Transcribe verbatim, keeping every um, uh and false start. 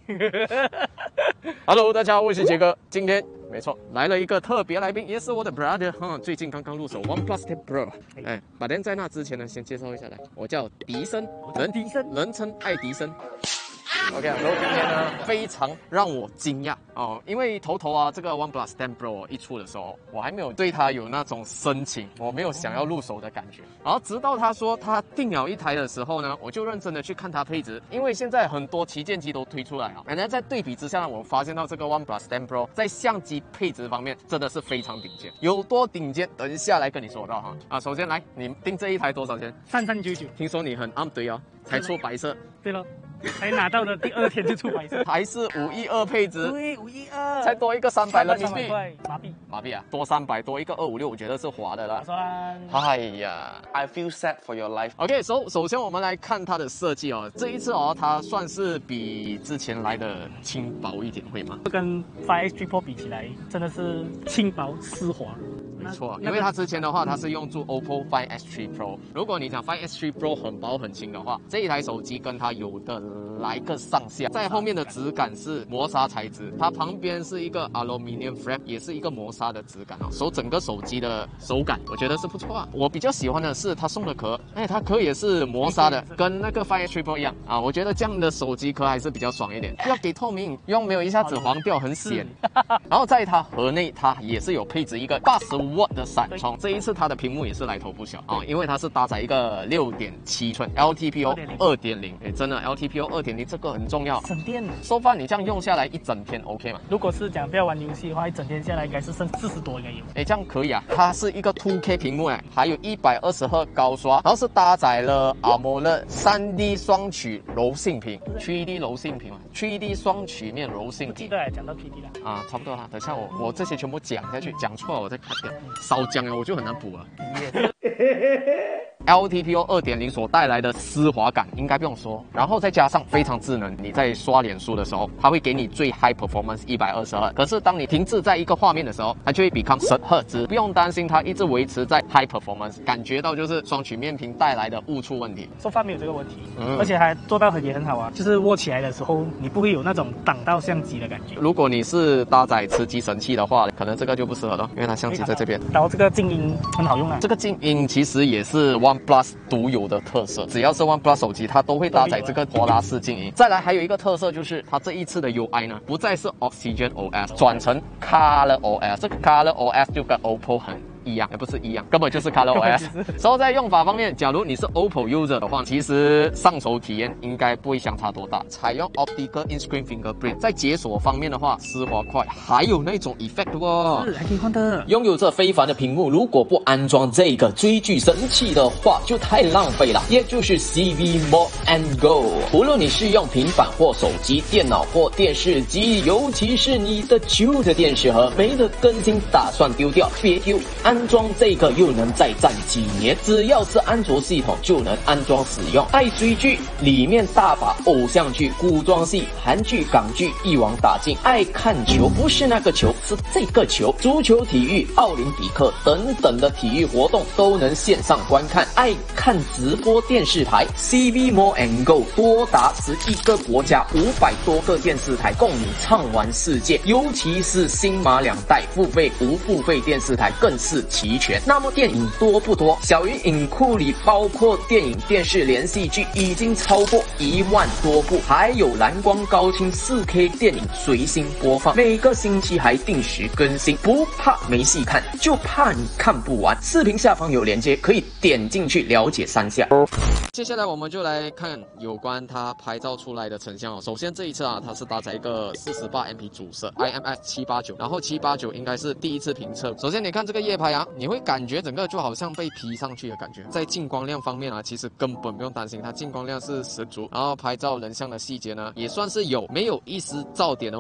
Hello， 大家好，我是杰哥。今天没错，来了一个特别来宾，也是我的 brother 哈，最近刚刚入手 OnePlus ten Pro。哎，把人在那之前呢，先介绍一下来，我叫迪生，人迪生， 人称爱迪生。OK， 然后今天呢，非常让我惊讶哦，因为头头啊，这个 OnePlus ten Pro 一出的时候，我还没有对它有那种深情，我没有想要入手的感觉。然后直到他说他订了一台的时候呢，我就认真的去看它配置，因为现在很多旗舰机都推出来了，然后在对比之下呢，我发现到这个 OnePlus ten Pro 在相机配置方面真的是非常顶尖，有多顶尖，等一下来跟你说到哈。啊，首先来，你订这一台多少钱？ 三三九九。 听说你很暗对哦，才出白色。 对了。才拿到的第二天就出白色， 还是五一二配置， 对，五一二， 才多一个三百人民币， 麻痹， 麻痹啊，多三百多一个二五六，我觉得是划的啦。 算， 哎呀 ，I feel sad for your life。 OK， 首首先我们来看它的设计哦，这一次哦，它算是比之前来的轻薄一点，会吗？ 跟 Find X three Pro 比起来，真的是轻薄丝滑。 没错，因为它之前的话，它是用住 O P P O Find X three Pro。如果你讲 Find X three Pro 很薄很轻的话，这一台手机跟它有的来个上下。在后面的质感是磨砂材质，它旁边是一个 aluminium frame， 也是一个磨砂的质感哦。手整个手机的手感，我觉得是不错啊。我比较喜欢的是它送的壳，哎，它壳也是磨砂的，跟那个 Find X three Pro 一样啊。我觉得这样的手机壳还是比较爽一点，不要给透明，用没有一下子黄掉，很显。然后在它盒内，它也是有配置一个八十瓦的闪充，这一次它的屏幕也是来头不小啊，因为它是搭载一个六点七寸 L T P O 二点零，哎，真的 L T P O 二点零这个很重要， 省电。 收发你这样用下来一整天 OK 吗？ 如果是讲不要玩游戏的话，一整天下来应该是剩四十多应该有。 哎，这样可以啊，它是一个 two K 屏幕哎，还有一百二十赫高刷，然后是搭载了 AMOLED 三 D 双曲柔性屏 ，三 D 柔性屏嘛 ，三 D 双曲面柔性屏。 记得讲到 三 D 了啊，差不多啦。等下我我这些全部讲下去，讲错了我再 cut 掉，少讲了我就很难补了。L T P O 二点零 所带来的丝滑感应该不用说，然后再加上非常智能，你在刷脸书的时候，它会给你最 high performance 一百二十赫，可是当你停滞在一个画面的时候，它就会 become 十赫兹，不用担心它一直维持在 high performance， 感觉到就是双曲面屏带来的误触问题。 收发没有这个问题，嗯、而且还做到也很好啊，就是握起来的时候你不会有那种挡到相机的感觉。 如果你是搭载吃鸡神器的话，可能这个就不适合了，因为它相机在这边。 然后这个静音很好用啊， 这个静音其实也是 OnePlus 独有的特色，只要是 OnePlus 手机，它都会搭载这个拖拉式静音。再来还有一个特色就是它这一次的 U I 呢，不再是 Oxygen O S， 转成 Color O S。这个 Color O S 就跟 O P P O 很一样，也不是一样，根本就是 Color O S。所以在用法方面，假如你是 O P P O user 的话，其实上手体验应该不会相差多大。采用 Optical In-Screen Fingerprint， 在解锁方面的话，丝滑快，还有那种 effect 哦， 是还可以换的。 拥有这非凡的屏幕，如果不安装这个追剧神器的话，就太浪费了。也就是 C V Mod and Go， 无论你是用平板或手机、电脑或电视机，尤其是你的旧的电视盒没得更新，打算丢掉，别丢，安装这个又能再战几年，只要是安卓系统就能安装使用。爱追剧，里面大把偶像剧、古装戏、韩剧、港剧一网打尽。爱看球，不是那个球，是这个球，足球、体育、奥林匹克等等的体育活动都能线上观看。爱看直播电视台 ，C V More and Go 多达十一个国家，五百多个电视台供你畅玩世界。尤其是新马两代付费无付费电视台更是齐全。那么电影多不多？小云影库里包括电影、电视连续剧已经超过一万多部，还有蓝光高清 四 K 电影随心播放，每个星期还定时更新。不怕没戏看，就怕你看不完。视频下方有连接，可以点进去了解三下。 接下来我们就来看有关它拍照出来的成像哦。首先这一次啊，它是搭载一个四十八 M P 主摄 I M X 七八九，然后七八九应该是第一次评测。首先你看这个夜拍啊，你会感觉整个就好像被 P 上去的感觉。在进光量方面啊，其实根本不用担心，它进光量是十足，然后拍照人像的细节呢也算是有，没有一丝噪点的